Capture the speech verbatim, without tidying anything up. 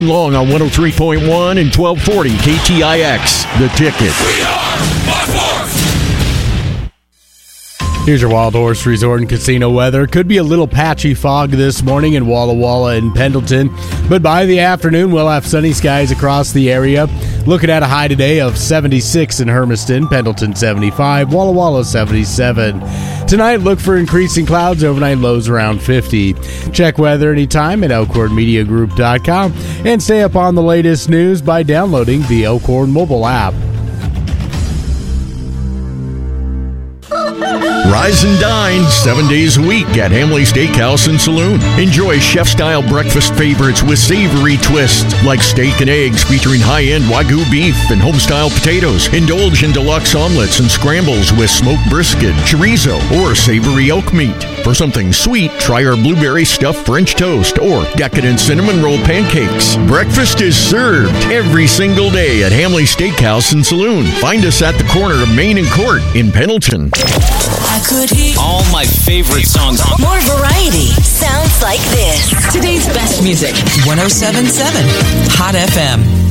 Long on one oh three point one and twelve forty K T I X, The Ticket. We are Fox Here's your Wild Horse Resort and Casino weather. Could be a little patchy fog this morning in Walla Walla and Pendleton, but by the afternoon we'll have sunny skies across the area. Looking at a high today of seventy-six in Hermiston, Pendleton seventy-five, Walla Walla seventy-seven. Tonight, look for increasing clouds, overnight lows around fifty. Check weather anytime at elkhorn media group dot com and stay up on the latest news by downloading the Elkhorn mobile app. Rise and dine seven days a week at Hamley Steakhouse and Saloon. Enjoy chef-style breakfast favorites with savory twists like steak and eggs featuring high-end Wagyu beef and home-style potatoes. Indulge in deluxe omelets and scrambles with smoked brisket, chorizo, or savory elk meat. For something sweet, try our blueberry stuffed French toast or decadent cinnamon roll pancakes. Breakfast is served every single day at Hamley Steakhouse and Saloon. Find us at the corner of Main and Court in Pendleton. I could hear all my favorite songs. More variety sounds like this. Today's best music. one oh seven point seven Hot F M.